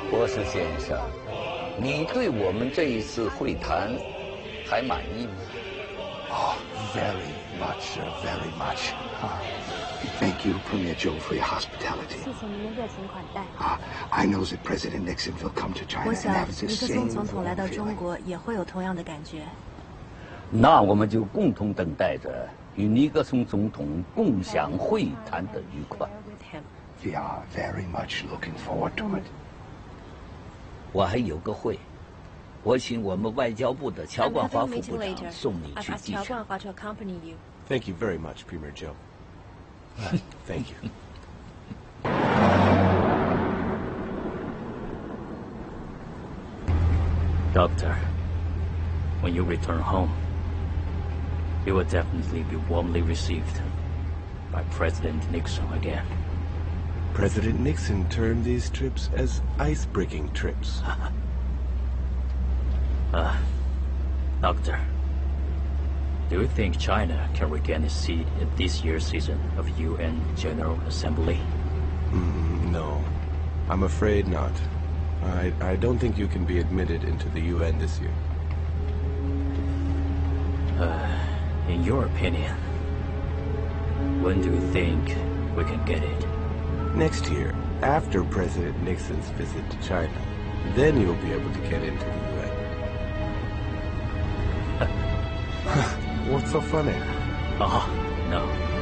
博士先生，你对我们这一次会谈还满意吗 ？Oh, very much, very much. Thank you, Premier Joe, for your hospitality. 谢谢您的热情款待。 I know that President Nixon will come to China 我 and 想 have the 尼克 same 松总统来到 warm 中 feeling. 国也会有同样的感觉。 那我们就共同等待着与尼克松总统共享会谈的愉快。 We are very much looking forward to it. 我还有个会，我请我们外交部的乔冠华副部长送你去机场。 Thank you very much, Premier Joe. Thank you. Doctor, when you return home, you will definitely be warmly received by President Nixon again. President Nixon termed these trips as ice-breaking trips. Doctor, do you think China can regain its seat in this year's session of UN General Assembly? No, I'm afraid not. I don't think you can be admitted into the UN this year. In your opinion, when do you think we can get it? Next year, after President Nixon's visit to China. Then you'll be able to get into the UN. What's so funny? Oh, no.